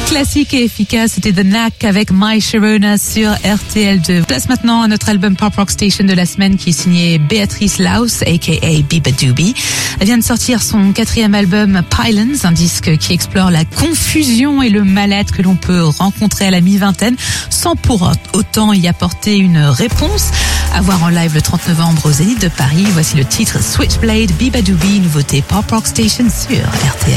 Classique et efficace, c'était The Knack avec My Sharona sur RTL2. Place maintenant à notre album Pop Rock Station de la semaine qui est signé Béatrice Laus, a.k.a. Biba Doobie. Elle vient de sortir son 4e album Pylons, un disque qui explore la confusion et le mal-être que l'on peut rencontrer à la mi-vingtaine sans pour autant y apporter une réponse. À voir en live le 30 novembre au Zénith de Paris. Voici le titre Switchblade, Biba Doobie, nouveauté Pop Rock Station sur RTL.